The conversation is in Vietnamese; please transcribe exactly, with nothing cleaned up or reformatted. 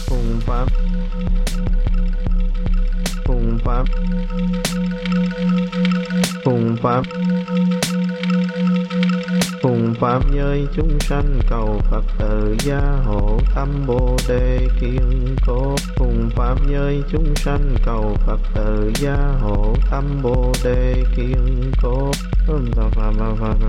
Phùng Pháp Phùng Pháp Phùng Pháp Phùng Pháp giới chúng sanh cầu Phật tự gia hộ tâm Bồ Đề kiên cố. Phùng Pháp giới chúng sanh cầu Phật tự gia hộ tâm Bồ Đề kiên cố.